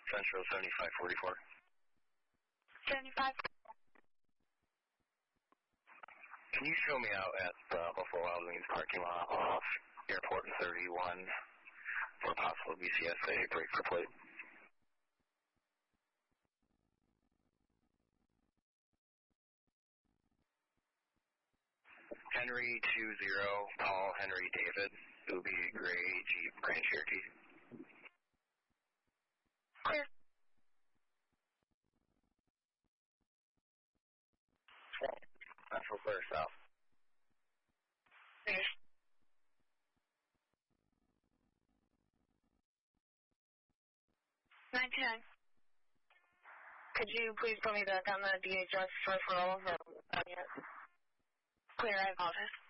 Central 7544. 75. Can you show me out at the Buffalo Wild Wings parking lot off Airport and 31 for possible BCSA break for plate? Henry 20, Paul Henry David. It will be a gray Jeep Grand Cherokee. Clear. Central clear south. Clear. 99. Could you please put me back on the DHS referral? Clear, I apologize.